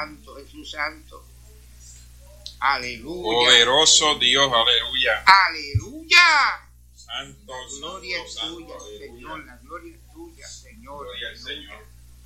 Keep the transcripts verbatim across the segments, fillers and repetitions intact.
Santo, Jesús Santo. Aleluya. Poderoso Dios, aleluya. Aleluya. Santo, La gloria es santo, tuya, santo, Señor. La gloria es tuya, Señor. Gloria al Señor.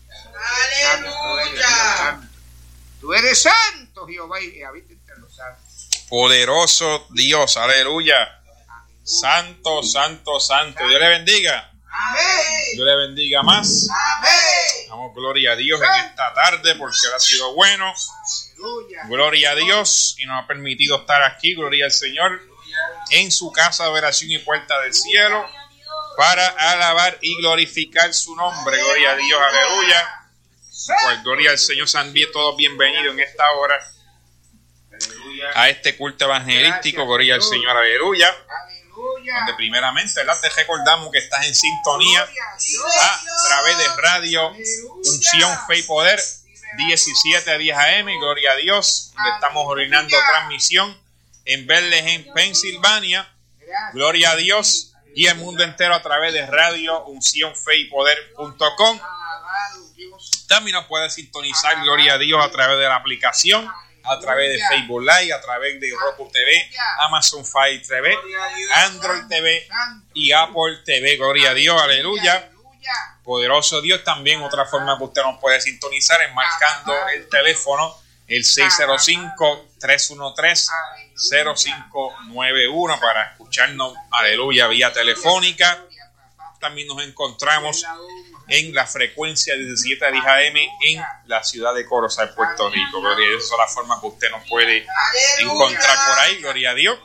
Aleluya. Tú eres santo, Jehová, y habita entre los santos. Poderoso Dios, aleluya. Santo, santo, santo. Dios le bendiga. Amén. Dios le bendiga más. Amén. Damos gloria a Dios en esta tarde porque Él ha sido bueno. Aleluya. Gloria a Dios y nos ha permitido estar aquí. Gloria al Señor en su casa de oración y puerta del cielo para alabar y glorificar su nombre. Gloria a Dios, aleluya. Pues gloria al Señor, sean bien, todos bienvenidos en esta hora a este culto evangelístico. Gloria al Señor, aleluya. Donde primeramente, ¿verdad?, te recordamos que estás en sintonía a través de Radio Unción, Fe y Poder, diecisiete a diez A M, gloria a Dios, donde estamos ordenando transmisión en Bethlehem, Pensilvania, gloria a Dios, y el mundo entero a través de Radio Unción, Fe y Poder punto com. También nos puedes sintonizar, gloria a Dios, a través de la aplicación, a través de Facebook Live, a través de Roku T V, Amazon Fire T V, Android T V y Apple T V. Gloria a Dios, aleluya. Poderoso Dios. También otra forma que usted nos puede sintonizar es marcando el teléfono, el seis cero cinco, tres uno tres, cero cinco nueve uno para escucharnos, aleluya, vía telefónica. También nos encontramos en la frecuencia de diecisiete a diez A M en la ciudad de Corozal, Puerto Rico. Gloria a Dios, esa es la forma que usted nos puede encontrar por ahí, gloria a Dios.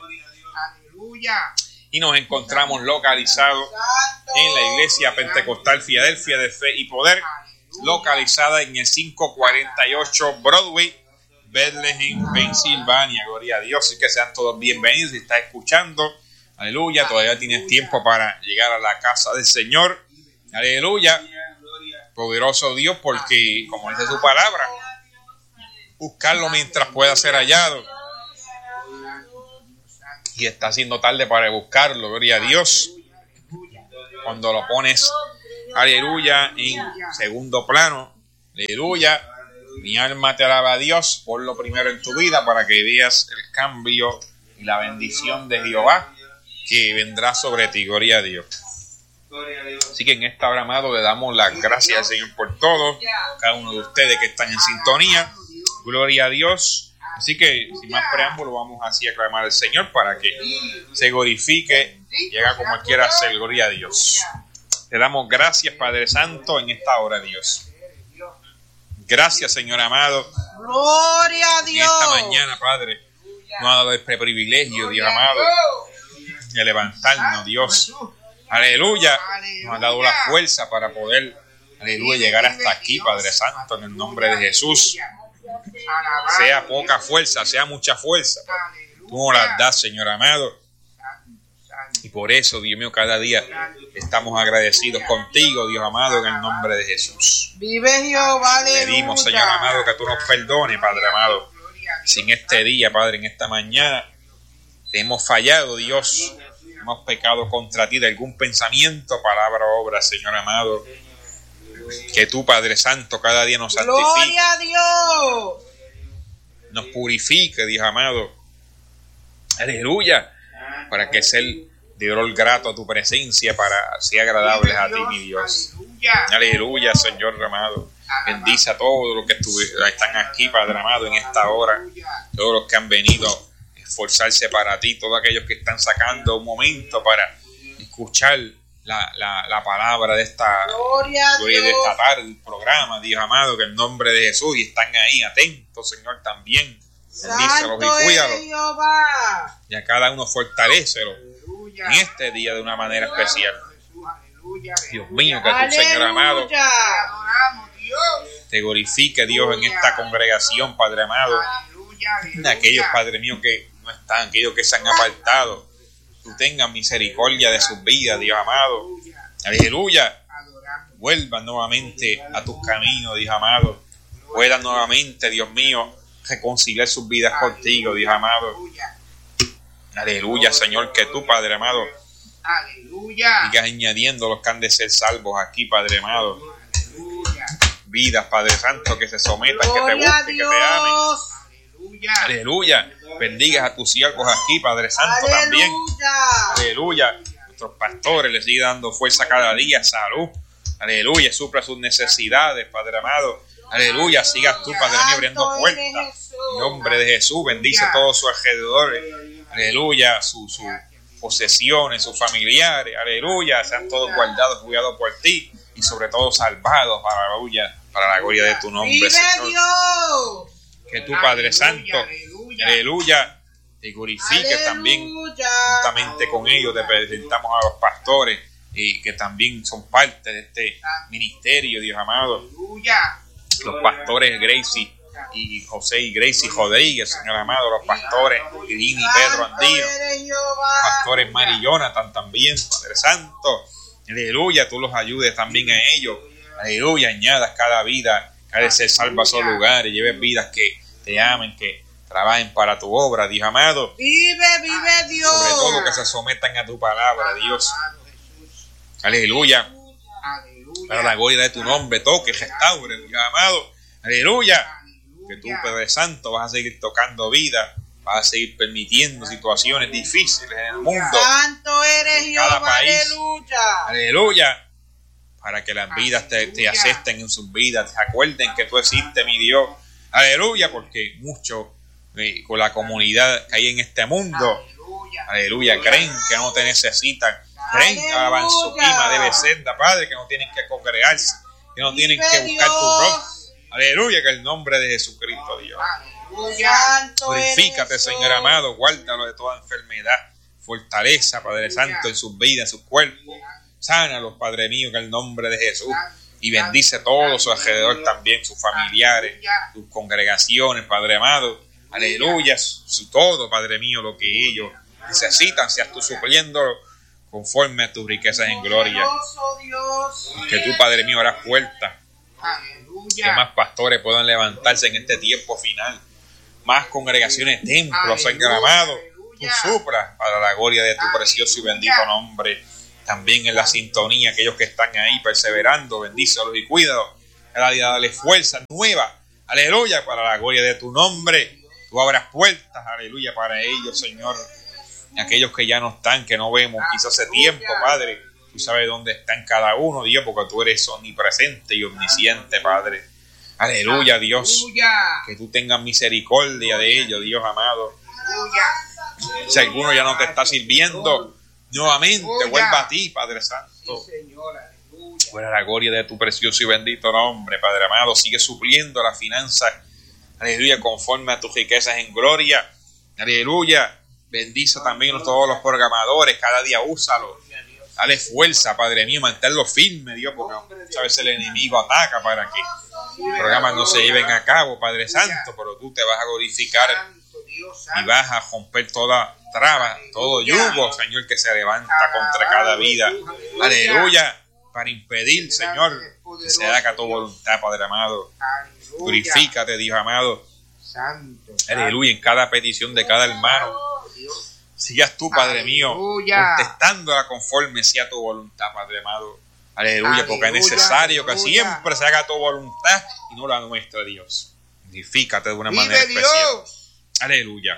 Y nos encontramos localizados en la iglesia pentecostal Filadelfia de Fe y Poder, localizada en el quinientos cuarenta y ocho Broadway, Bethlehem, Pensilvania. Gloria a Dios, así que sean todos bienvenidos. Si estás escuchando, aleluya, todavía tienes tiempo para llegar a la casa del Señor. Aleluya, poderoso Dios, porque como dice su palabra, buscarlo mientras pueda ser hallado. Y está siendo tarde para buscarlo, gloria a Dios. Cuando lo pones, aleluya, en segundo plano, aleluya, mi alma te alaba a Dios, ponlo primero en tu vida para que veas el cambio y la bendición de Jehová que vendrá sobre ti, gloria a Dios. Así que en esta hora, amado, le damos las gracias al Señor por todo, cada uno de ustedes que están en sintonía, gloria a Dios. Así que sin más preámbulo vamos así a clamar al Señor para que se glorifique y haga como quiera hacer, gloria a Dios. Le damos gracias, Padre Santo, en esta hora, Dios. Gracias, Señor amado. Gloria a Dios. En esta mañana, Padre, nos ha dado este privilegio, Dios amado, de levantarnos, Dios. Aleluya, nos ha dado la fuerza para poder, aleluya, llegar hasta aquí, Padre Santo, en el nombre de Jesús. Sea poca fuerza, sea mucha fuerza, tú nos las das, Señor amado. Y por eso, Dios mío, cada día estamos agradecidos contigo, Dios amado, en el nombre de Jesús. Vive Jehová, aleluya. Pedimos, Señor amado, que tú nos perdones, Padre amado. Si en este día, Padre, en esta mañana, te hemos fallado, Dios, hemos pecado contra ti de algún pensamiento, palabra o obra, Señor amado, que tú, Padre Santo, cada día nos santifique. Gloria a Dios. Nos purifique, Dios amado. Aleluya. Para que sea de olor grato a tu presencia, para ser agradables a ti, mi Dios. Aleluya, Señor amado. Bendice a todos los que están aquí, Padre amado, en esta hora. Todos los que han venido a esforzarse para ti. Todos aquellos que están sacando un momento para escuchar la, la, la palabra de esta, Gloria a Dios. de esta tarde, el programa, Dios amado, que en el nombre de Jesús, y están ahí atentos, Señor, también. Bendícelos y cuídalos. Y a cada uno fortalécelo en este día de una manera especial. Dios mío, que tu Señor amado te glorifique, Dios, en esta congregación, Padre amado. En aquellos, Padre mío, que no están, aquellos que se han apartado, tú tengas misericordia de sus vidas, Dios amado. Aleluya. Vuelvan nuevamente a tus caminos, Dios amado. Puedan nuevamente, Dios mío, reconciliar sus vidas contigo, Dios amado. Aleluya, Señor, que tú, Padre amado, sigas añadiendo los que han de ser salvos aquí, Padre amado. vidas, Padre Santo, que se sometan, que te Gloria a busquen, que te amen. Dios. Aleluya. Aleluya. Bendigas a tus siervos aquí, Padre Santo, también. Aleluya. Aleluya. Nuestros pastores les sigue dando fuerza cada día, salud. Aleluya. Supla sus necesidades, Padre amado. Aleluya. Sigas tú, Padre mío, abriendo Santo puertas. eres Jesús. En nombre de Jesús, bendice todos sus alrededores. Aleluya. Sus su posesiones, sus familiares. Aleluya. Sean todos guardados, cuidados por ti. Y sobre todo salvados, aleluya, para la gloria de tu nombre, Vive Señor. Dios. Que tu Padre Aleluya, Santo, aleluya. aleluya, te glorifique también. Aleluya. Juntamente con ellos te presentamos a los pastores y que también son parte de este ministerio, Dios amado. Aleluya. Los pastores Gracie y José y Gracie Rodríguez, Señor amado. Los pastores Irene y Pedro Santo Andino. eres Jehová. Pastores Mari y Jonathan también, Padre Santo. Aleluya, tú los ayudes también a ellos. Aleluya, añadas cada vida, cada ser salva a su lugar y lleves vidas que te amen, que trabajen para tu obra, Dios amado. Vive, vive Dios. Sobre todo que se sometan a tu palabra, Dios. Aleluya. Aleluya. Para la gloria de tu nombre, toque, restaure, Dios amado. Aleluya. Que tú, Padre Santo, vas a seguir tocando vida, vas a seguir permitiendo situaciones difíciles en el mundo. Santo eres Cada Jehová. país. Aleluya. Aleluya. Para que las vidas te, te acepten en sus vidas, te acuerden que tú existes, mi Dios. Aleluya, porque muchos eh, con la comunidad que hay en este mundo, Aleluya. aleluya, creen que no te necesitan. Creen que alaban su quima debe ser, Padre, que no tienen que congregarse, que no tienen que buscar tu rostro. Aleluya, que el nombre de Jesucristo, Dios. Aleluya. Santo eres Purifícate, Jesús. Señor amado, guárdalo de toda enfermedad, fortaleza, Padre Santo, en sus vidas, en sus cuerpos. Sánalos, Padre mío, que el nombre de Jesús. Y bendice todo su alrededor también, sus familiares, sus congregaciones, Padre amado. Aleluya, su todo, Padre mío, lo que ellos necesitan, seas tú supliéndolo conforme a tus riquezas en gloria. Poderoso Dios. Que tú, Padre mío, harás puertas, Aleluya. que más pastores puedan levantarse en este tiempo final. Más congregaciones, templos, Señor amado. Tú supras para la gloria de tu precioso y bendito nombre. También en la sintonía, aquellos que están ahí perseverando, bendícelos y cuídalos. Cada día dale fuerza nueva, aleluya, para la gloria de tu nombre. Tú abras puertas, aleluya, para ellos, Señor. Aquellos que ya no están, que no vemos, quizás hace tiempo, Padre. Tú sabes dónde están cada uno, Dios, porque tú eres omnipresente y omnisciente, Padre. Aleluya, Dios. Aleluya. Que tú tengas misericordia de ellos, Dios amado. Aleluya. Si alguno ya no te está sirviendo, nuevamente vuelva a ti, Padre Santo. Sí, Señor. Aleluya. Fuera la gloria de tu precioso y bendito nombre, Padre amado. Sigue supliendo la finanza, aleluya, conforme a tus riquezas en gloria. Aleluya. Bendice también a todos los programadores. Cada día úsalo. Dale fuerza, Padre mío. Manténlo firme, Dios, porque muchas veces el enemigo ataca para que los programas no se lleven a cabo, Padre Santo. Pero tú te vas a glorificar y vas a romper toda traba, todo yugo, Señor, que se levanta contra cada vida. Aleluya. Para impedir, Señor, que se haga tu voluntad, Padre amado. Purifícate, Dios amado. Santo. Aleluya. En cada petición de cada hermano. Sigas tú, Padre mío, Aleluya. contestándola conforme sea tu voluntad, Padre amado. Aleluya, porque es Aleluya, necesario que aleluya. siempre se haga tu voluntad y no la nuestra, Dios. Glorifícate de una Vive manera especial. Dios. Aleluya.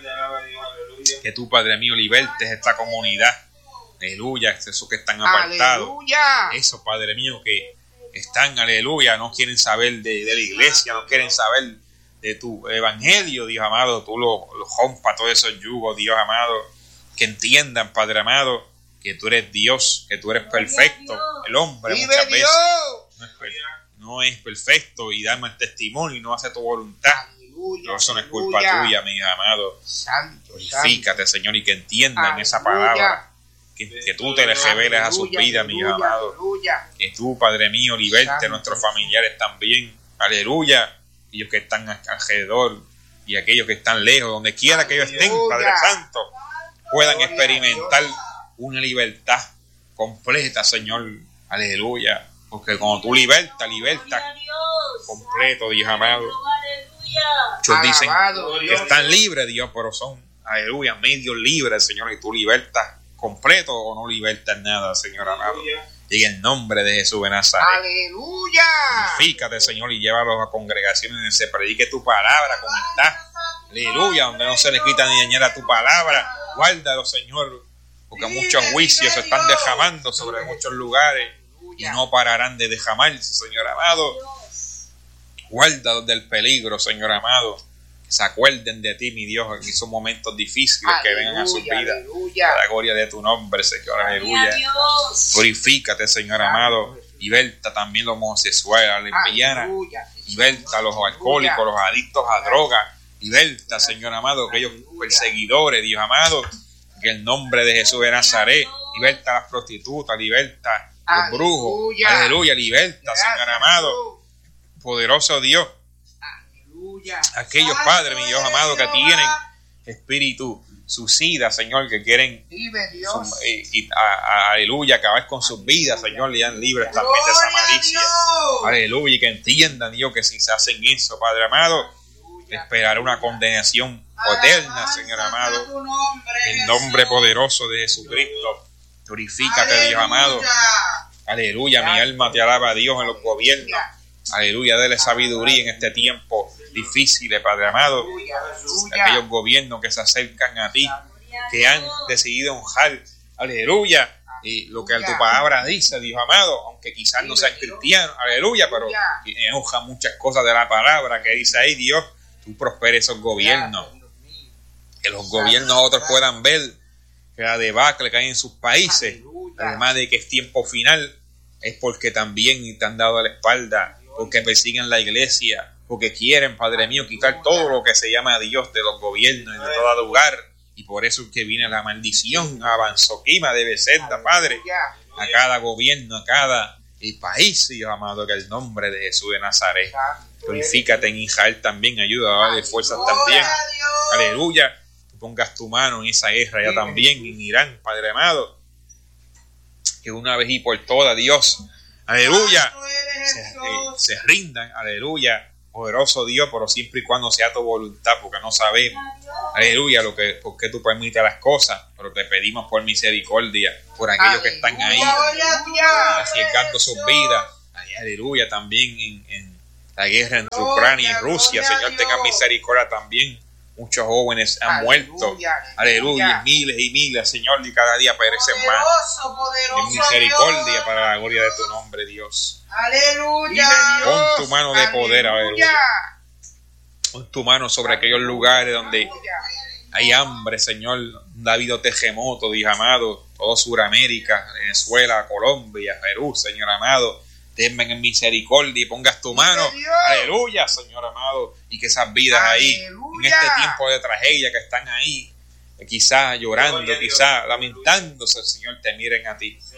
Que tú, Padre mío, libertes esta comunidad. Aleluya, esos que están apartados. Aleluya. Esos, Padre mío, que están, aleluya, no quieren saber de, de la iglesia, no quieren saber de tu evangelio, Dios amado. Tú lo, lo rompas todos esos yugos, Dios amado. Que entiendan, Padre amado, que tú eres Dios, que tú eres perfecto. El hombre Vive muchas veces Dios. no es, per- no es perfecto y dame el testimonio y no hace tu voluntad. Aleluya. Pero eso no es culpa aleluya. tuya, mi amado. Santo. Glorifícate, Señor, y que entiendan Aleluya. esa palabra. Que, que tú te les reveles a sus Aleluya, vidas, mi aleluya, amado. aleluya. Que tú, Padre mío, liberte a Santo. nuestros familiares también. Aleluya. Aquellos que están alrededor y aquellos que están lejos, donde quiera que ellos estén, Aleluya. Padre Santo, puedan Gloria a experimentar Dios. una libertad completa, Señor. Aleluya. Porque cuando tú libertas, libertas completo, Dios amado. Muchos dicen Alabado que Dios. están libres, Dios, pero son, aleluya, medio libres, Señor, y tú libertas completo o no libertas nada, Señor amado. Y en el nombre de Jesús de Nazaret. Aleluya. Glorifícate, Señor, y llévalos a congregaciones donde se predique tu palabra como está. Aleluya, donde no se le quita ni dañera tu palabra. Guárdalo, Señor, porque muchos juicios se están derramando sobre muchos lugares y no pararán de derramarse, Señor amado. Guárdalos del peligro, Señor amado. Que se acuerden de ti, mi Dios, en esos momentos difíciles que vengan a sus vidas. A la gloria de tu nombre, Señor, aleluya. Glorifícate, Señor amado. Liberta también los homosexuales, las lesbianas. Liberta a los alcohólicos, los adictos a drogas. Liberta, Señor amado, aquellos perseguidores, Dios amado. En el nombre de Jesús de Nazaret. Liberta a las prostitutas, liberta a los brujos. Aleluya, liberta, Señor amado. Poderoso Dios. Aquellos padres, mi Dios amado, que tienen espíritu suicida, Señor, que quieren, su, eh, y, a, a, aleluya, acabar con sus vidas, Señor, le dan libres también de esa malicia. Aleluya, y que entiendan, Dios, que si se hacen eso, Padre amado, esperará una condenación eterna, Señor amado. En el nombre poderoso de Jesucristo, glorifícate, Dios amado. Aleluya, mi alma te alaba a Dios en los gobiernos. Aleluya, dale sabiduría en este tiempo difícil, Padre amado. Aquellos gobiernos que se acercan a ti, que han decidido honrar, aleluya, y lo que tu palabra dice, Dios amado, aunque quizás no sean cristianos, aleluya, pero honran muchas cosas de la palabra que dice ahí, Dios, tú prosperes esos gobiernos, que los gobiernos otros puedan ver que la debacle que hay en sus países, además de que es tiempo final, es porque también te han dado la espalda, porque persiguen la iglesia, porque quieren, Padre mío, quitar todo lo que se llama Dios de los gobiernos y de todo lugar. Y por eso es que viene la maldición, avanzoquima de Becenda, Padre, a cada gobierno, a cada país, Dios amado, que el nombre de Jesús de Nazaret. Glorifícate en Israel también, ayuda a darle fuerzas también. Aleluya, que pongas tu mano en esa guerra ya también, en Irán, Padre amado. Que una vez y por todas, Dios, aleluya, se, eh, se rindan, aleluya, poderoso Dios, pero siempre y cuando sea tu voluntad, porque no sabemos, aleluya, lo que, por qué tú permites las cosas, pero te pedimos por misericordia, por aquellos que están ahí, arriesgando sus vidas, aleluya, también en, en la guerra entre Ucrania y Rusia, Señor, tenga misericordia también. Muchos jóvenes han aleluya, muerto, aleluya, miles y miles, Señor, y cada día perecen más. En misericordia Dios, para la gloria de tu nombre, Dios. Aleluya. Pon tu mano de poder, aleluya. Pon tu mano sobre aquellos lugares donde hay hambre, Señor. Ha habido terremoto, Dios amado, todo Sudamérica, Venezuela, Colombia, Perú, Señor amado. Tenme en misericordia y pongas tu mano, aleluya, Señor amado, y que esas vidas ahí, aleluya, en este tiempo de tragedia que están ahí, quizás llorando, quizás lamentándose, Señor, te miren a ti,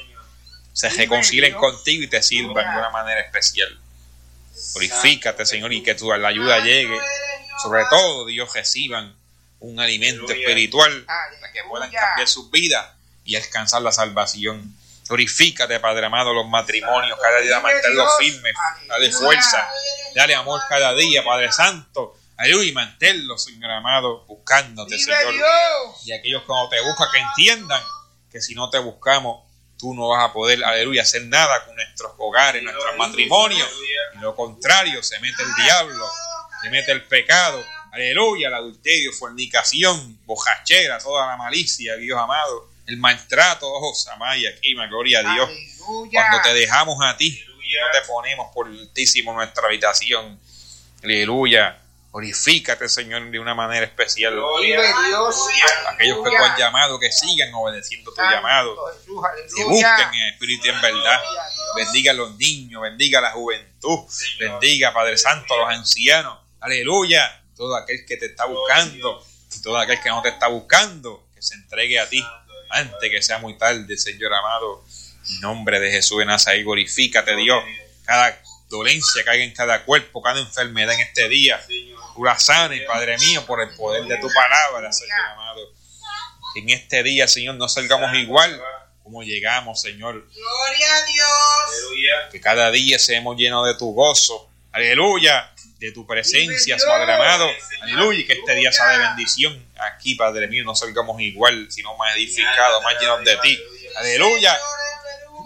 se reconcilien contigo y te sirvan de una manera especial. Glorifícate, Señor, y que tu la ayuda llegue, sobre todo, Dios, reciban un alimento espiritual para que puedan cambiar sus vidas y alcanzar la salvación. Glorifícate, Padre amado, los matrimonios, cada día manténlos firmes, dale fuerza, dale amor cada día, Padre Santo, aleluya, y manténlos, Señor amado, buscándote, Señor. Y aquellos que no te buscan, que entiendan que si no te buscamos, tú no vas a poder, aleluya, hacer nada con nuestros hogares, nuestros matrimonios. Y lo contrario, se mete el diablo, se mete el pecado, aleluya, el adulterio, fornicación, bojachera, toda la malicia, Dios amado. El maltrato, oh, Samaya, aquí, gloria a Dios. Aleluya. Cuando te dejamos a ti, no te ponemos por altísimo en nuestra habitación. Aleluya. Glorifícate, Señor, de una manera especial. Gloria a Dios. Aquellos que tú has llamado, que sigan obedeciendo tu llamado. Que busquen en espíritu y en verdad. Bendiga a los niños, bendiga a la juventud. Bendiga, Padre Santo, a los ancianos. Aleluya. Todo aquel que te está buscando y todo aquel que no te está buscando, que se entregue a ti antes que sea muy tarde, Señor amado. En nombre de Jesús de Nazaret, glorifícate, Dios. Cada dolencia que haya en cada cuerpo, cada enfermedad en este día, tú la sanes, Padre mío, por el poder de tu palabra, Señor amado. Que en este día, Señor, no salgamos igual como llegamos, Señor. Gloria a Dios. Que cada día seamos llenos de tu gozo, aleluya, de tu presencia, Padre amado, aleluya, y que este día sea de bendición aquí, Padre mío, no salgamos igual, sino más edificados, más llenos de ti, aleluya.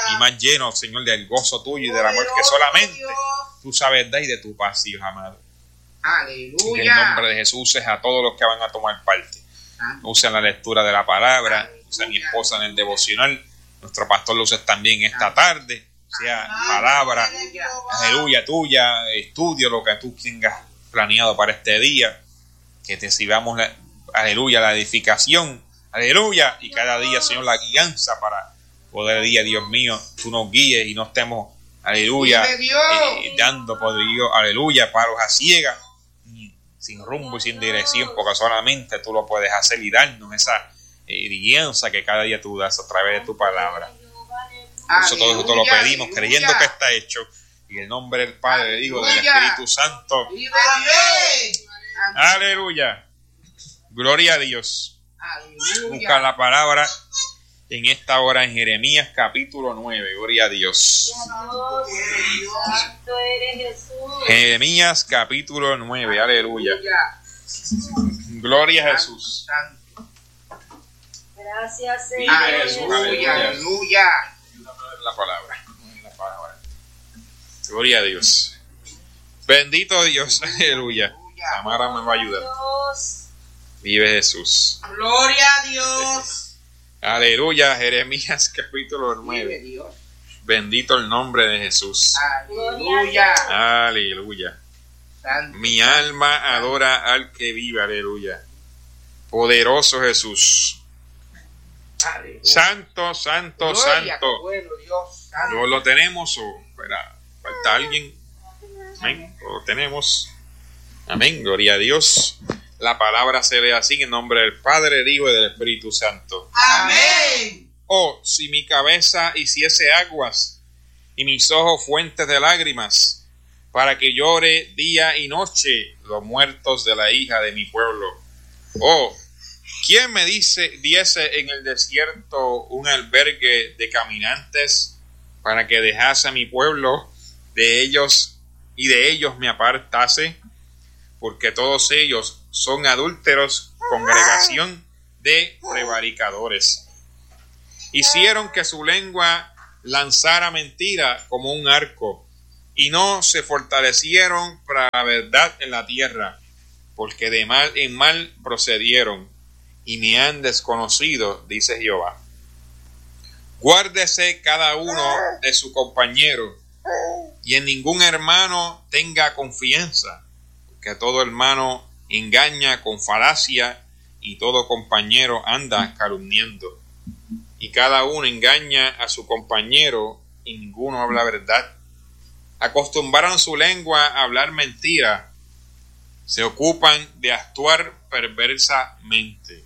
y más lleno, Señor, del gozo tuyo y del amor que solamente tú sabes dar y de tu paz, Dios amado. Aleluya. En el nombre de Jesús, uses a todos los que van a tomar parte. Usa la lectura de la palabra, usa a mi esposa en el devocional, nuestro pastor lo usa también esta tarde, sea palabra, aleluya, tuya, estudio, lo que tú tengas planeado para este día, que te sirvamos, la, aleluya, la edificación, aleluya, y cada día, Señor, la guianza para poder día, Dios mío, tú nos guíes y no estemos, aleluya, eh, dando, por Dios, aleluya, paros a ciegas, sin rumbo y sin dirección, porque solamente tú lo puedes hacer y darnos esa eh, guianza que cada día tú das a través de tu palabra. Por eso todo esto lo pedimos, aleluya, creyendo que está hecho, y en el nombre del Padre, del Hijo, del Espíritu Santo. Aleluya. Aleluya. Gloria a Dios. Aleluya. Busca la palabra en esta hora en Jeremías capítulo nueve. Gloria a Dios. Jeremías capítulo nueve. Aleluya. Gloria a Jesús. Gracias, Señor. Aleluya. Aleluya. La palabra. La palabra. Gloria a Dios. Bendito Dios. Aleluya. Samara me va a ayudar. Vive Jesús. Gloria a Dios. Aleluya. Jeremías capítulo nueve. Bendito el nombre de Jesús. Aleluya. Aleluya. Mi alma adora al que vive. Aleluya. Poderoso Jesús. Aleluya. Santo, santo, Gloria, santo. Bueno, Dios, santo. ¿No lo tenemos o espera, falta alguien? Amén. Lo tenemos. Amén. Gloria a Dios. La palabra se lee así en nombre del Padre, del Hijo y del Espíritu Santo. Amén. Oh, si mi cabeza hiciese aguas y mis ojos fuentes de lágrimas, para que llore día y noche los muertos de la hija de mi pueblo. Oh, ¿quién me dice, diese en el desierto un albergue de caminantes para que dejase a mi pueblo de ellos y de ellos me apartase? Porque todos ellos son adúlteros, congregación de prevaricadores. Hicieron que su lengua lanzara mentira como un arco, y no se fortalecieron para la verdad en la tierra, porque de mal en mal procedieron, y me han desconocido, dice Jehová. Guárdese cada uno de su compañero, y en ningún hermano tenga confianza, porque todo hermano engaña con falacia, y todo compañero anda calumniando. Y cada uno engaña a su compañero, y ninguno habla verdad. Acostumbraron su lengua a hablar mentira, se ocupan de actuar perversamente.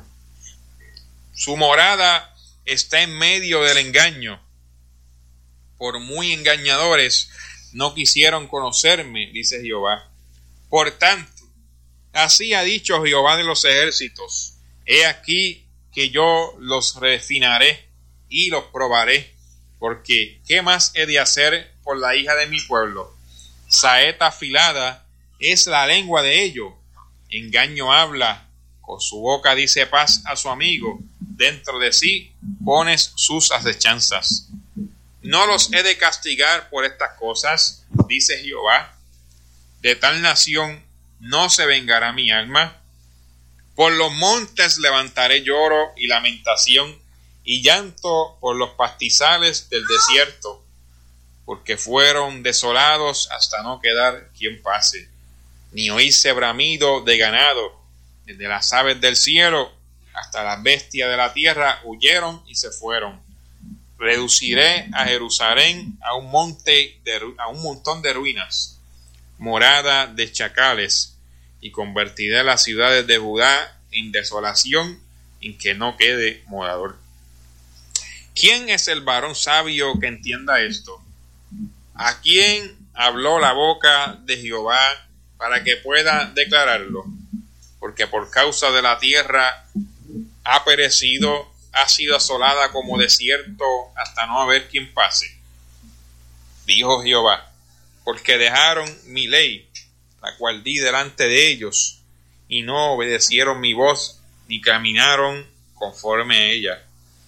Su morada está en medio del engaño. Por muy engañadores, no quisieron conocerme, dice Jehová. Por tanto, así ha dicho Jehová de los ejércitos: he aquí que yo los refinaré y los probaré, porque ¿qué más he de hacer por la hija de mi pueblo? Saeta afilada es la lengua de ellos, engaño habla, con su boca dice paz a su amigo, dentro de sí pones sus acechanzas. No los he de castigar por estas cosas, dice Jehová. De tal nación no se vengará mi alma. Por los montes levantaré lloro y lamentación y llanto por los pastizales del desierto, porque fueron desolados hasta no quedar quien pase, ni oírse bramido de ganado. Desde las aves del cielo hasta las bestias de la tierra huyeron y se fueron. Reduciré a Jerusalén a un monte de, a un montón de ruinas, morada de chacales, y convertiré las ciudades de Judá en desolación, en que no quede morador. ¿Quién es el varón sabio que entienda esto? ¿A quién habló la boca de Jehová para que pueda declararlo? Porque por causa de la tierra ha perecido, ha sido asolada como desierto hasta no haber quien pase. Dijo Jehová: porque dejaron mi ley, la cual di delante de ellos, y no obedecieron mi voz, ni caminaron conforme a ella.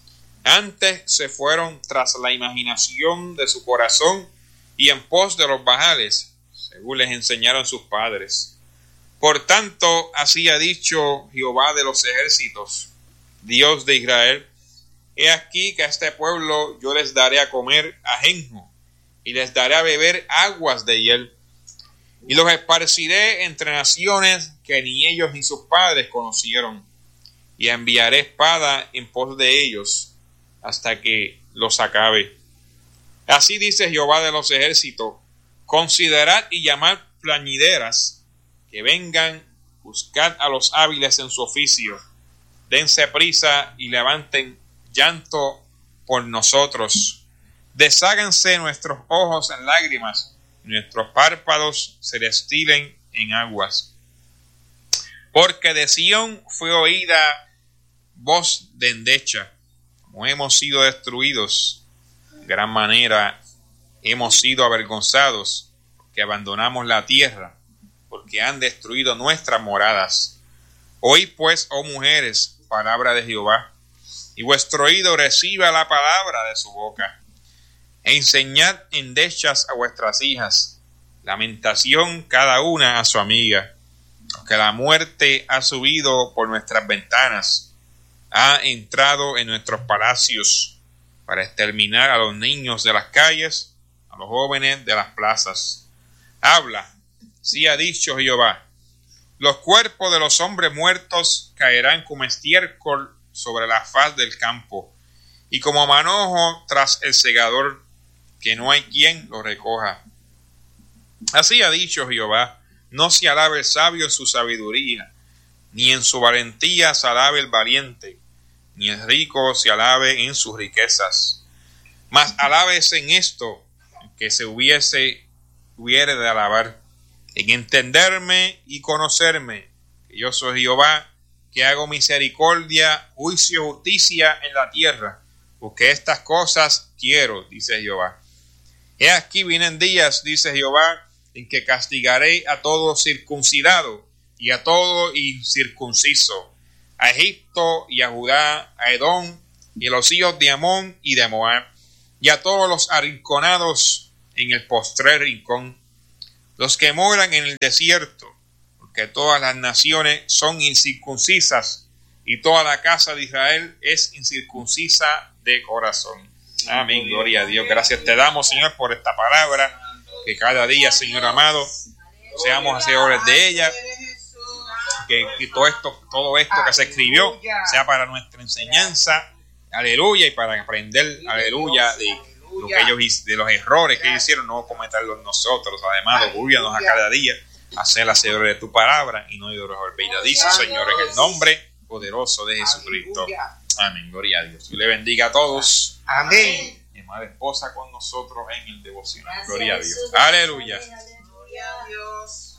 Antes se fueron tras la imaginación de su corazón y en pos de los Baales, según les enseñaron sus padres. Por tanto, así ha dicho Jehová de los ejércitos, Dios de Israel: he aquí que a este pueblo yo les daré a comer ajenjo, y les daré a beber aguas de hiel, y los esparciré entre naciones que ni ellos ni sus padres conocieron, y enviaré espada en pos de ellos, hasta que los acabe. Así dice Jehová de los ejércitos: considerad y llamad plañideras, que vengan, buscad a los hábiles en su oficio, dense prisa y levanten llanto por nosotros. Desháganse nuestros ojos en lágrimas, nuestros párpados se destilen en aguas. Porque de Sión fue oída voz de endecha, como hemos sido destruidos, de gran manera hemos sido avergonzados, que abandonamos la tierra, porque han destruido nuestras moradas. Oíd pues, oh mujeres, palabra de Jehová, y vuestro oído reciba la palabra de su boca. E enseñad endechas a vuestras hijas, lamentación cada una a su amiga, porque la muerte ha subido por nuestras ventanas, ha entrado en nuestros palacios, para exterminar a los niños de las calles, a los jóvenes de las plazas. Habla, sí ha dicho Jehová: los cuerpos de los hombres muertos caerán como estiércol sobre la faz del campo, y como manojo tras el segador, que no hay quien lo recoja. Así ha dicho Jehová: no se alabe el sabio en su sabiduría, ni en su valentía se alabe el valiente, ni el rico se alabe en sus riquezas. Mas alábese en esto, que se hubiese, hubiere de alabar, en entenderme y conocerme, que yo soy Jehová, que hago misericordia, juicio y justicia en la tierra, porque estas cosas quiero, dice Jehová. He aquí vienen días, dice Jehová, en que castigaré a todo circuncidado y a todo incircunciso, a Egipto y a Judá, a Edom y a los hijos de Amón y de Moab, y a todos los arrinconados en el postrer rincón, los que moran en el desierto, porque todas las naciones son incircuncisas y toda la casa de Israel es incircuncisa de corazón. Amén, gloria a Dios. Gracias te damos, Señor, por esta palabra, que cada día, Señor amado, seamos hacedores de ella, que, que todo esto, todo esto que se escribió sea para nuestra enseñanza, aleluya, y para aprender, aleluya, de lo que ellos, de los errores que ellos hicieron, no cometerlos nosotros. Además, orgúllanos a cada día a ser hacedores de tu palabra y no de los olvidadizos, Señor, en el nombre poderoso de Jesucristo. Amén, gloria a Dios. Dios le bendiga a todos. Amén. Mi madre esposa con nosotros en el devocional. Gloria a Dios. Aleluya. Gloria a Dios.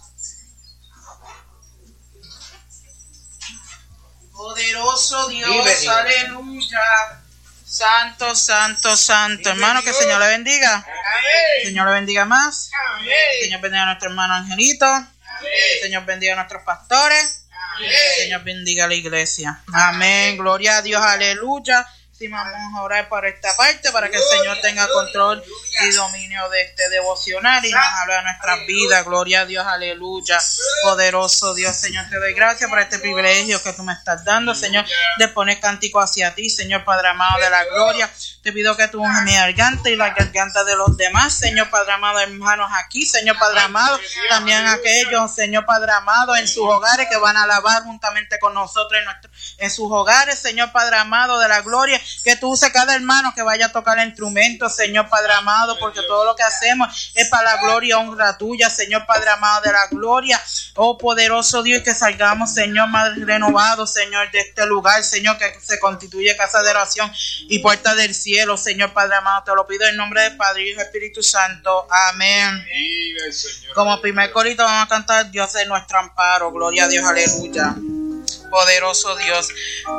Poderoso Dios, Vive Dios. Aleluya. Santo, santo, santo. Vive Hermano, que el Dios. Señor le bendiga. Amén. Señor le bendiga más. Amén. Señor bendiga a nuestro hermano Angelito. Amén. Señor bendiga a nuestros pastores. Amén. Señor bendiga a la iglesia. Amén. Gloria a Dios. Aleluya. Sí, vamos a orar por esta parte para que el Señor tenga control y dominio de este devocional y nos hable de nuestras vidas. Gloria a Dios, aleluya. Poderoso Dios, Señor, te doy gracias por este privilegio que tú me estás dando, Señor, de poner cántico hacia ti, Señor Padre amado de la gloria. Te pido que tú unjas mi garganta y la garganta de los demás, Señor Padre amado, hermanos aquí, Señor Padre amado, también aquellos, Señor Padre amado, en sus hogares que van a alabar juntamente con nosotros en, nuestro, en sus hogares, Señor Padre amado de la gloria. Que tú uses cada hermano que vaya a tocar el instrumento, Señor Padre amado, porque todo lo que hacemos es para la gloria y honra tuya, Señor Padre amado de la gloria. Oh poderoso Dios, que salgamos, Señor, más renovados, Señor, de este lugar, Señor, que se constituye casa de oración y puerta del cielo, Señor Padre amado. Te lo pido en nombre del Padre, Hijo y Espíritu Santo. Amén. Vive el Señor. Como primer corito vamos a cantar Dios es nuestro amparo. Gloria a Dios, aleluya. Poderoso Dios.